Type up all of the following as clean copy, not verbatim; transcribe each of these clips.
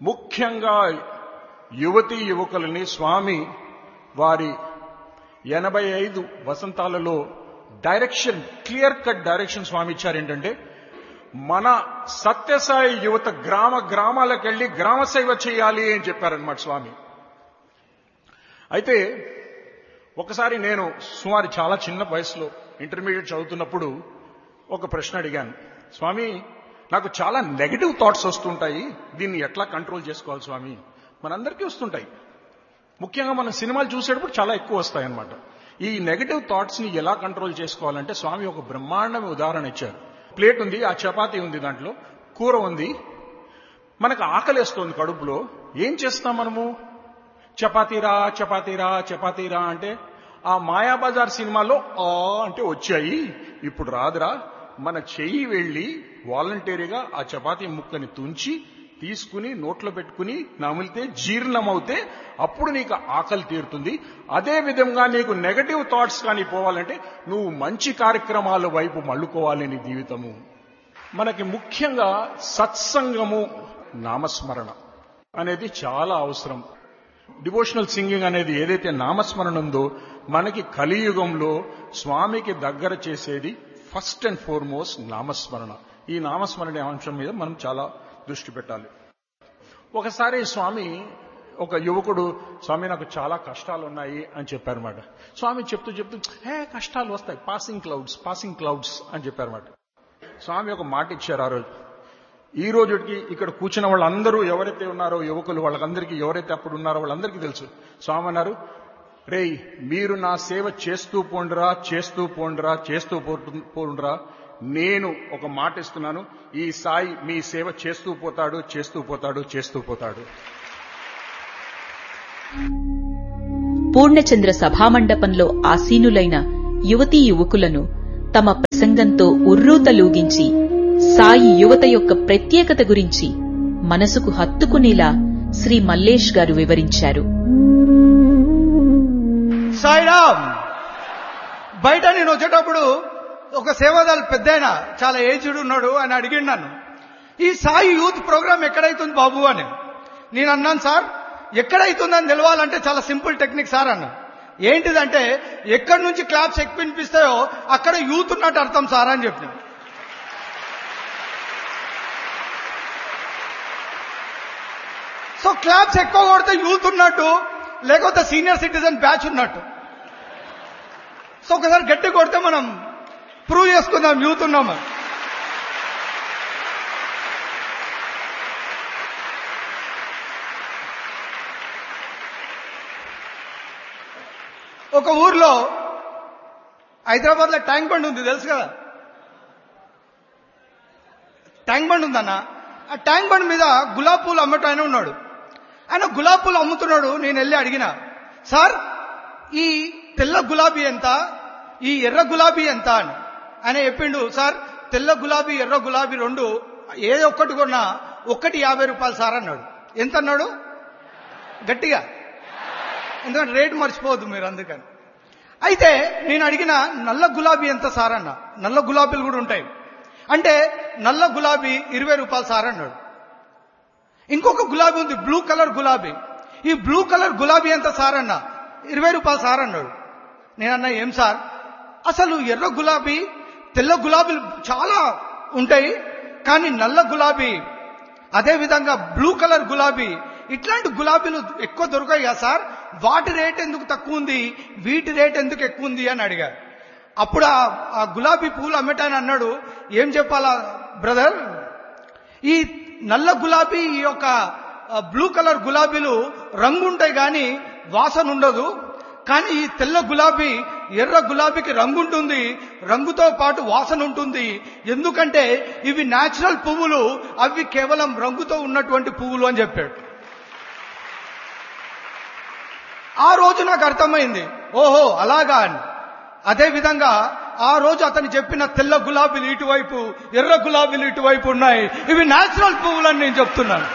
ముఖ్యంగా యువతీ యువకులని స్వామి వారి 85 వసంతాలలో డైరెక్షన్, క్లియర్ కట్ డైరెక్షన్ స్వామి ఇచ్చారు. ఏంటంటే మన సత్యసాయి యువత గ్రామాలకు వెళ్లి గ్రామ సేవ చేయాలి అని చెప్పారనమాట స్వామి. అయితే ఒకసారి నేను సుమారు చాలా చిన్న వయసులో ఇంటర్మీడియట్ చదువుతున్నప్పుడు ఒక ప్రశ్న అడిగాను, స్వామి నాకు చాలా నెగటివ్ థాట్స్ వస్తుంటాయి, దీన్ని ఎట్లా కంట్రోల్ చేసుకోవాలి స్వామి? మనందరికీ వస్తుంటాయి, ముఖ్యంగా మనం సినిమాలు చూసేటప్పుడు చాలా ఎక్కువ వస్తాయి అన్నమాట. ఈ నెగటివ్ థాట్స్ ని ఎలా కంట్రోల్ చేసుకోవాలంటే స్వామి ఒక బ్రహ్మాండమైన ఉదాహరణ ఇచ్చారు. ప్లేట్ ఉంది, ఆ చపాతీ ఉంది, దాంట్లో కూర ఉంది, మనకు ఆకలేస్తోంది కడుపులో. ఏం చేస్తాం మనము? చపాతీరా చపాతీరా చపాతీరా అంటే ఆ మాయాబజార్ సినిమాలో ఆ అంటే వచ్చాయి, ఇప్పుడు రాదురా. మన చెయ్యి వెళ్లి వాలంటరీగా ఆ చపాతీ ముక్కని తుంచి తీసుకుని నోట్లో పెట్టుకుని నమిలితే జీర్ణమవుతే అప్పుడు నీకు ఆకలి తీరుతుంది. అదే విధంగా నీకు నెగటివ్ థాట్స్ కానీ పోవాలంటే నువ్వు మంచి కార్యక్రమాల వైపు మళ్ళుకోవాలి నీ జీవితము. మనకి ముఖ్యంగా సత్సంగము, నామస్మరణ అనేది చాలా అవసరం. డివోషనల్ సింగింగ్ అనేది ఏదైతే నామస్మరణ ఉందో మనకి కలియుగంలో స్వామికి దగ్గర చేసేది ఫస్ట్ అండ్ ఫార్మోస్ట్ నామస్మరణ. ఈ నామస్మరణ అంశం మీద మనం చాలా దృష్టి పెట్టాలి. ఒకసారి స్వామి, ఒక యువకుడు, స్వామి నాకు చాలా కష్టాలు ఉన్నాయి అని చెప్పారన్నమాట. స్వామి చెప్తూ కష్టాలు వస్తాయి, పాసింగ్ క్లౌడ్స్ అని చెప్పారన్నమాట. స్వామి ఒక మాట ఇచ్చారు ఆ రోజు. ఈ రోజుకి ఇక్కడ కూర్చున్న వాళ్ళందరూ ఎవరైతే ఉన్నారో యువకులు, వాళ్ళందరికీ ఎవరైతే అప్పుడు ఉన్నారో వాళ్ళందరికీ తెలుసు. స్వామి అన్నారు, రేయ్ మీరు నా సేవ చేస్తూ పోండ్రా, నేను ఒక మాట ఇస్తున్నాను, ఈ సాయి మీ సేవ చేస్తూ పోతాడు. పూర్ణచంద్ర సభామండపంలో ఆసీనులైన యువతీ యువకులను తమ ప్రసంగంతో ఉర్రూతలూగించి సాయి యువత యొక్క ప్రత్యేకత గురించి మనసుకు హత్తుకునేలా శ్రీ మల్లేష్ గారు వివరించారు. సాయిరామ్, బయట నేను వచ్చేటప్పుడు ఒక సేవాదాలు పెద్దాయన, చాలా ఏజ్డ్ ఉన్నాడు, అని అడిగిండు నన్ను, ఈ సాయి యూత్ ప్రోగ్రామ్ ఎక్కడైతుంది బాబు అని. నేను అన్నాను, సార్ ఎక్కడైతుందని తెలవాలంటే చాలా సింపుల్ టెక్నిక్ సార్ అన్నా. ఏంటిదంటే ఎక్కడి నుంచి క్లాప్స్ ఎక్కువ వినిపిస్తాయో అక్కడ యూత్ ఉన్నట్టు అర్థం సార్ అని చెప్పిన. సో క్లాప్స్ ఎక్కువ కొడితే యూత్ ఉన్నట్టు, లేకపోతే సీనియర్ సిటిజన్ బ్యాచ్ ఉన్నట్టు. సో ఒకసారి గట్టి కొడితే మనం ప్రూవ్ చేసుకుందాం యూత్ ఉన్నామా. ఒక ఊర్లో, హైదరాబాద్ లో ట్యాంక్ బండ్ ఉంది, తెలుసు కదా, ట్యాంక్ బండ్ ఉందన్న. ఆ ట్యాంక్ బండ్ మీద గులాబ్ పూలు అమ్మటం ఆయన ఉన్నాడు. ఆయన గులాబ్ పూలు అమ్ముతున్నాడు. నేను వెళ్ళి అడిగిన, సార్ ఈ తెల్ల గులాబీ ఎంత, ఈ ఎర్ర గులాబీ ఎంత అని. ఆయన చెప్పిండు, సార్ తెల్ల గులాబీ ఎర్ర గులాబీ రెండు ఏ ఒక్కటి కొన్నా ఒక్కటి 50 రూపాయలు సార్ అన్నాడు. ఎంత అన్నాడు గట్టిగా, ఎందుకంటే రేటు మర్చిపోవద్దు మీరు, అందుకని. అయితే నేను అడిగిన, నల్ల గులాబీ ఎంత సార్ అన్న. నల్ల గులాబీలు కూడా ఉంటాయి అంటే నల్ల గులాబీ 20 రూపాయలు సార్ అన్నాడు. ఇంకొక గులాబీ ఉంది, బ్లూ కలర్ గులాబీ. ఈ బ్లూ కలర్ గులాబీ ఎంత సార్ అన్న. 20 రూపాయలు సార్ అన్నాడు. నేనన్నా, ఏం సార్ అసలు ఎర్ర గులాబీ తెల్ల గులాబీలు చాలా ఉంటాయి, కానీ నల్ల గులాబీ అదేవిధంగా బ్లూ కలర్ గులాబీ ఇట్లాంటి గులాబీలు ఎక్కువ దొరకాయి కదా సార్, వాటి రేట్ ఎందుకు తక్కువ ఉంది, వీటి రేట్ ఎందుకు ఎక్కువ ఉంది అని అడిగారు. అప్పుడు ఆ గులాబీ పూలు అమ్మటాన్ని అన్నాడు, ఏం చెప్పాలా బ్రదర్, ఈ నల్ల గులాబీ ఈ యొక్క బ్లూ కలర్ గులాబీలు రంగు ఉంటాయి కానీ వాసన ఉండదు, కానీ ఈ తెల్ల గులాబీ ఎర్ర గులాబీకి రంగు ఉంటుంది, రంగుతో పాటు వాసన ఉంటుంది. ఎందుకంటే ఇవి న్యాచురల్ పువ్వులు, అవి కేవలం రంగుతో ఉన్నటువంటి పువ్వులు అని చెప్పాడు. ఆ రోజు నాకు అర్థమైంది, ఓహో అలాగా అని. అదేవిధంగా ఆ రోజు అతను చెప్పిన తెల్ల గులాబీలు ఇటువైపు, ఎర్ర గులాబీలు ఇటువైపు ఉన్నాయి, ఇవి న్యాచురల్ పువ్వులని నేను చెప్తున్నాను.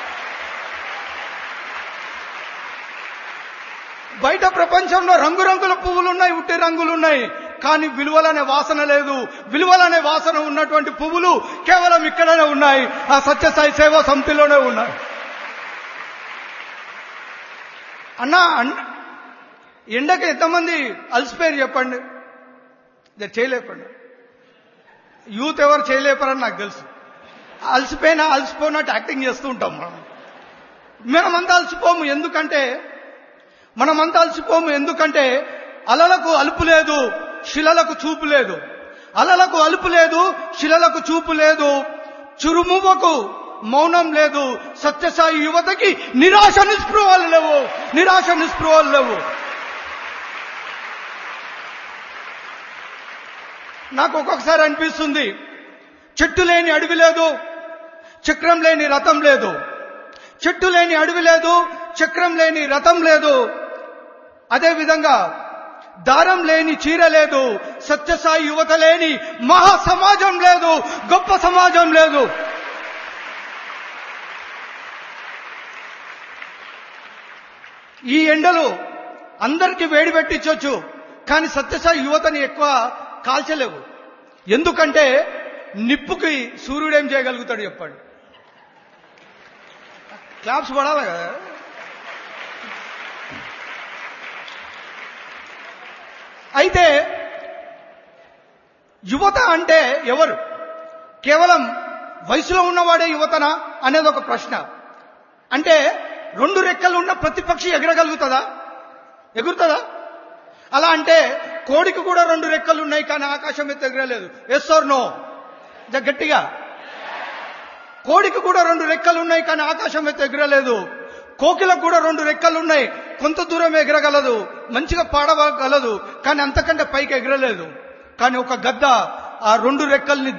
బయట ప్రపంచంలో రంగురంగుల పువ్వులు ఉన్నాయి, ఉట్టి రంగులు ఉన్నాయి, కానీ విలువలనే వాసన లేదు. విలువలనే వాసన ఉన్నటువంటి పువ్వులు కేవలం ఇక్కడనే ఉన్నాయి, ఆ సత్యసాయి సేవా సమితిలోనే ఉన్నాయి. అన్నా ఎండకి ఎంతమంది అలసిపోయారు చెప్పండి, చేయలేపండి. యూత్ ఎవరు చేయలేపరని నాకు తెలుసు. అలసిపోయినట్టు యాక్టింగ్ చేస్తూ ఉంటాం మనమంతా అలసిపోము. ఎందుకంటే అలలకు అలుపు లేదు, శిలలకు చూపు లేదు. అలలకు అలుపు లేదు, శిలలకు చూపు లేదు. చురుమువకు మౌనం లేదు. సత్యసాయి యువతకి నిరాశ నిస్పృహలు లేవు. నాకు ఒక్కొక్కసారి అనిపిస్తుంది, చెట్టు లేని అడవి లేదు, చక్రం లేని రథం లేదు. చెట్టు లేని అడవి లేదు, చక్రం లేని రథం లేదు. అదేవిధంగా దారం లేని చీర లేదు. సత్యసాయి యువత లేని మహా సమాజం లేదు, గొప్ప సమాజం లేదు. ఈ ఎండలు అందరికీ వేడి పెట్టించవచ్చు, కానీ సత్యసాయి యువతని ఎక్కువ కాల్చలేవు. ఎందుకంటే నిప్పుకి సూర్యుడేం చేయగలుగుతాడు చెప్పండి? క్లాప్స్ పడాలి కదా. అయితే యువత అంటే ఎవరు? కేవలం వయసులో ఉన్నవాడే యువతనా అనేది ఒక ప్రశ్న. అంటే 2 రెక్కలు ఉన్న ప్రతి పక్షి ఎగురుతుందా? అలా అంటే కోడికి కూడా 2 రెక్కలు ఉన్నాయి, కానీ ఆకాశం ఎత్తు ఎగరలేదు. Yes are no? గట్టిగా. కోడికి కూడా 2 రెక్కలు ఉన్నాయి, కానీ ఆకాశం ఎత్తు ఎగరలేదు. కోకిలకు కూడా 2 రెక్కలు ఉన్నాయి, కొంత దూరం ఎగరగలదు, మంచిగా పాడగలదు, కానీ అంతకంటే పైకి ఎగరలేదు. కానీ ఒక గద్ద ఆ 2 రెక్కల్ని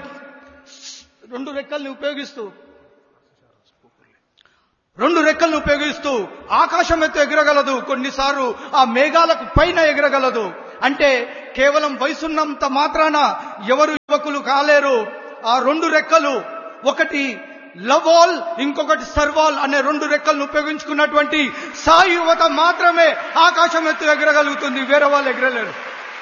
ఉపయోగిస్తూ ఆకాశం ఎత్తు ఎగరగలదు, కొన్నిసార్లు ఆ మేఘాలకు పైన ఎగరగలదు. అంటే కేవలం వయసున్నంత మాత్రాన ఎవరు యువకులు కాలేరు. ఆ 2 రెక్కలు, ఒకటి లవ్ ఆల్, ఇంకొకటి సర్వాల్ అనే 2 రెక్కలను ఉపయోగించుకున్నటువంటి సాయి యువత మాత్రమే ఆకాశం ఎత్తు ఎగరగలుగుతుంది, వేరే వాళ్ళు ఎగరలేరు.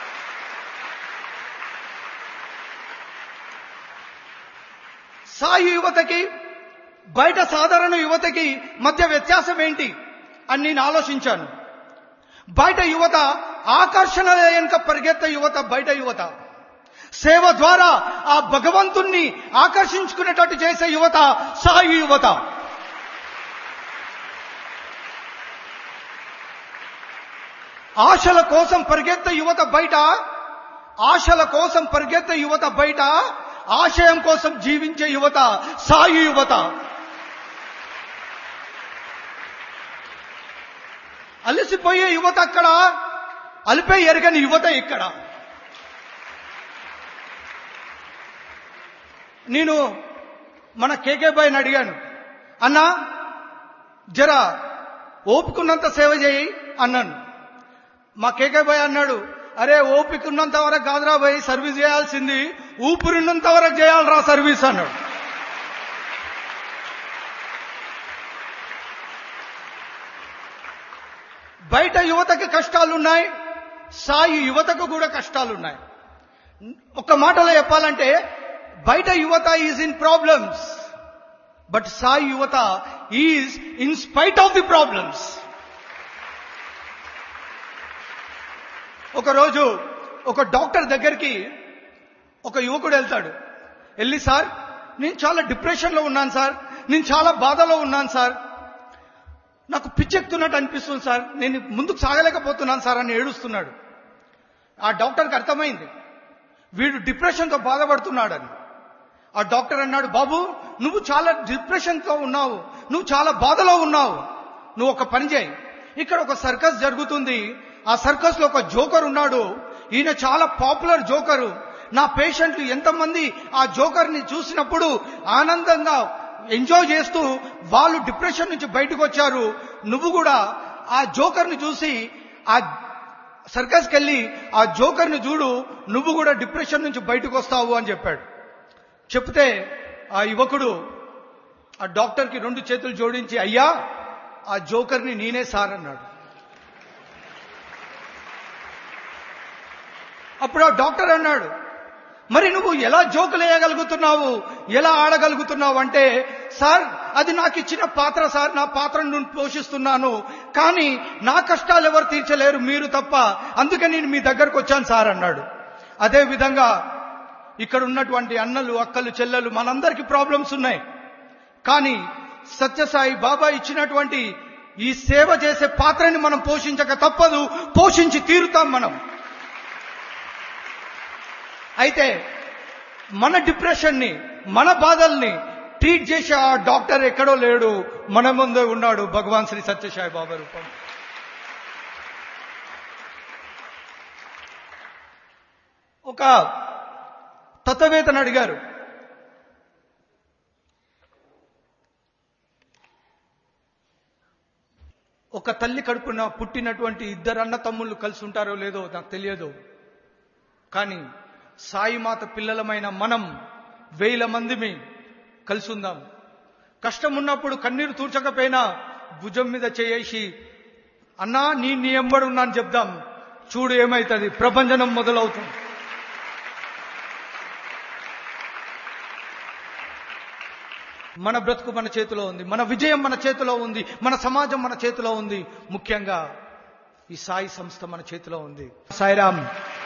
సాయి యువతకి బయట సాధారణ యువతకి మధ్య వ్యత్యాసం ఏంటి అని నేను ఆలోచించాను. బయట యువత ఆకర్షణ వెనుక పరిగెత్తే యువత బయట యువత. సేవ ద్వారా ఆ భగవంతుణ్ణి ఆకర్షించుకునేటట్టు చేసే యువత సాయి యువత. ఆశల కోసం పరిగెత్తే యువత బయట, ఆశయం కోసం జీవించే యువత సాయి యువత. అలసిపోయే యువత అక్కడ, అలిపే ఎరగని యువత ఇక్కడ. నేను మన కేకే బాయ్ని అడిగాను, అన్నా జర ఓపికన్నంత సేవ చేయి అన్నాను. మా కేకే బాయ్ అన్నాడు, అరే ఓపికన్నంత వరకు కాదురా బాయ్ సర్వీస్ చేయాల్సింది, ఊపిరిన్నంత వరకు చేయాలరా సర్వీస్ అన్నాడు. బయట యువతకి కష్టాలున్నాయి, సాయి యువతకు కూడా కష్టాలున్నాయి. ఒక మాటలో చెప్పాలంటే బయట యువత is in problems, but Sai యువత is in spite of the problems. ఒకరోజు ఒక డాక్టర్ దగ్గరికి ఒక యువకుడు వెళ్తాడు. వెళ్ళి, సార్ నేను చాలా డిప్రెషన్లో ఉన్నాను సార్, నేను చాలా బాధలో ఉన్నాను సార్, నాకు పిచ్చెక్కుతున్నట్టు అనిపిస్తుంది సార్, నేను ముందుకు సాగలేకపోతున్నాను సార్ అని ఏడుస్తున్నాడు. ఆ డాక్టర్కి అర్థమైంది వీడు డిప్రెషన్తో బాధపడుతున్నాడని. ఆ డాక్టర్ అన్నాడు, బాబు నువ్వు చాలా డిప్రెషన్తో ఉన్నావు, నువ్వు చాలా బాధలో ఉన్నావు, నువ్వు ఒక పని చేయి, ఇక్కడ ఒక సర్కస్ జరుగుతుంది, ఆ సర్కస్ లో ఒక జోకర్ ఉన్నాడు, ఈయన చాలా పాపులర్ జోకరు, నా పేషెంట్లు ఎంతమంది ఆ జోకర్ ని చూసినప్పుడు ఆనందంగా ఎంజాయ్ చేస్తూ వాళ్ళు డిప్రెషన్ నుంచి బయటకు వచ్చారు, నువ్వు కూడా ఆ జోకర్ ని చూసి ఆ సర్కస్కి వెళ్ళి ఆ జోకర్ ని చూడు, నువ్వు కూడా డిప్రెషన్ నుంచి బయటకు వస్తావు అని చెప్పాడు. చెప్తే ఆ యువకుడు ఆ డాక్టర్కి 2 చేతులు జోడించి, అయ్యా ఆ జోకర్ని నేనే సార్ అన్నాడు. అప్పుడు ఆ డాక్టర్ అన్నాడు, మరి నువ్వు ఎలా జోకులు వేయగలుగుతున్నావు, ఎలా ఆడగలుగుతున్నావు అంటే, సార్ అది నాకు ఇచ్చిన పాత్ర సార్, నా పాత్రను నేను పోషిస్తున్నాను, కానీ నా కష్టాలు ఎవరు తీర్చలేరు, మీరు తప్ప, అందుకే నేను మీ దగ్గరకు వచ్చాను సార్ అన్నాడు. అదే విధంగా ఇక్కడ ఉన్నటువంటి అన్నలు, అక్కలు, చెల్లెలు మనందరికీ ప్రాబ్లమ్స్ ఉన్నాయి. కానీ సత్యసాయి బాబా ఇచ్చినటువంటి ఈ సేవ చేసే పాత్రని మనం పోషించక తప్పదు, పోషించి తీరుతాం మనం. అయితే మన డిప్రెషన్ని, మన బాధల్ని ట్రీట్ చేసే ఆ డాక్టర్ ఎక్కడో లేడు, మన ముందే ఉన్నాడు, భగవాన్ శ్రీ సత్యసాయి బాబా రూపం. ఒక తత్వవేత్తను అడిగారు, ఒక తల్లి కడుపున పుట్టినటువంటి ఇద్దరు అన్న తమ్ముళ్ళు కలిసి ఉంటారో లేదో నాకు తెలియదు, కానీ సాయిమాత పిల్లలమైన మనం 1000 మందిమి కలిసి ఉందాం. కష్టం ఉన్నప్పుడు కన్నీరు తూర్చకపోయినా భుజం మీద చేసి అన్నా నీ ఎంబడున్నాను చెప్దాం, చూడు ఏమైతుంది, ప్రభంజనం మొదలవుతుంది. మన బ్రతుకు మన చేతిలో ఉంది, మన విజయం మన చేతిలో ఉంది, మన సమాజం మన చేతిలో ఉంది, ముఖ్యంగా ఈ సాయి సంస్థ మన చేతిలో ఉంది. సాయిరామ్.